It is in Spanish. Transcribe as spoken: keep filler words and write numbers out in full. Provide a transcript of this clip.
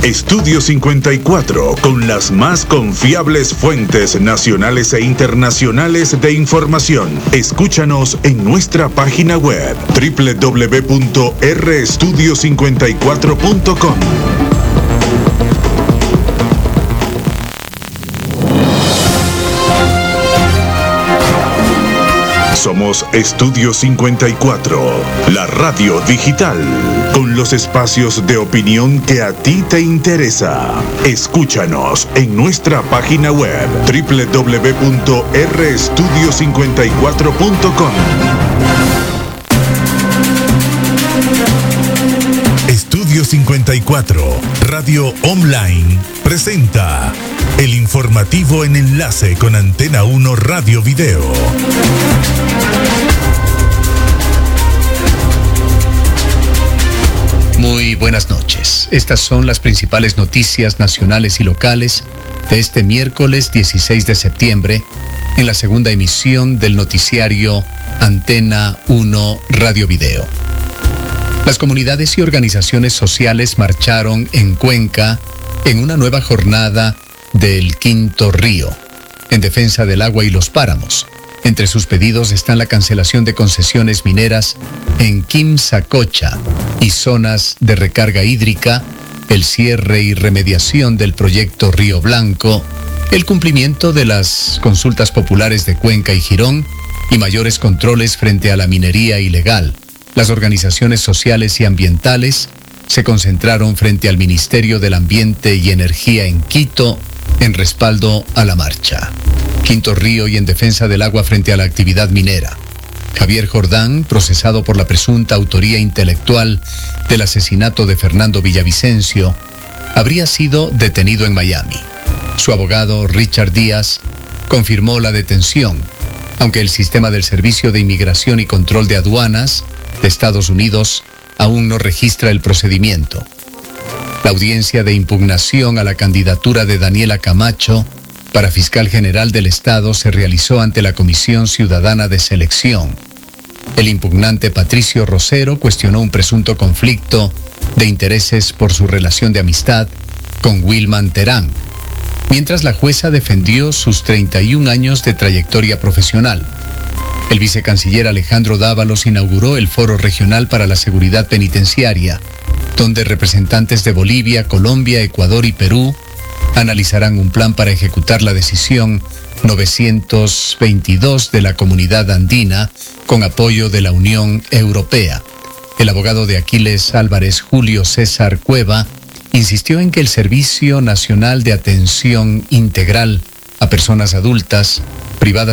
Estudio cincuenta y cuatro, con las más confiables fuentes nacionales e internacionales de información. Escúchanos en nuestra página web doble u doble u doble u punto r estudio cincuenta y cuatro punto com. Somos Estudio cincuenta y cuatro, la radio digital, con los espacios de opinión que a ti te interesa. Escúchanos en nuestra página web doble u doble u doble u punto r estudio cincuenta y cuatro punto com. Estudio cincuenta y cuatro, Radio Online, presenta el informativo en enlace con Antena uno Radio Video. Muy buenas noches. Estas son las principales noticias nacionales y locales de este miércoles dieciséis de septiembre en la segunda emisión del noticiario Antena uno Radio Video. Las comunidades y organizaciones sociales marcharon en Cuenca en una nueva jornada del Quinto Río, en defensa del agua y los páramos. Entre sus pedidos están la cancelación de concesiones mineras en Quimsacocha y zonas de recarga hídrica, el cierre y remediación del proyecto Río Blanco, el cumplimiento de las consultas populares de Cuenca y Girón y mayores controles frente a la minería ilegal. Las organizaciones sociales y ambientales se concentraron frente al Ministerio del Ambiente y Energía en Quito en respaldo a la marcha. Quinto Río y en defensa del agua frente a la actividad minera. Javier Jordán, procesado por la presunta autoría intelectual del asesinato de Fernando Villavicencio, habría sido detenido en Miami. Su abogado, Richard Díaz, confirmó la detención, aunque el sistema del Servicio de Inmigración y Control de Aduanas de Estados Unidos aún no registra el procedimiento. La audiencia de impugnación a la candidatura de Daniela Camacho para fiscal general del Estado se realizó ante la Comisión Ciudadana de Selección. El impugnante Patricio Rosero cuestionó un presunto conflicto de intereses por su relación de amistad con Wilman Terán, mientras la jueza defendió sus treinta y un años de trayectoria profesional. El vicecanciller Alejandro Dávalos inauguró el Foro Regional para la Seguridad Penitenciaria, donde representantes de Bolivia, Colombia, Ecuador y Perú analizarán un plan para ejecutar la decisión novecientos veintidós de la Comunidad Andina con apoyo de la Unión Europea. El abogado de Aquiles Álvarez, Julio César Cueva, insistió en que el Servicio Nacional de Atención Integral a Personas Adultas privadas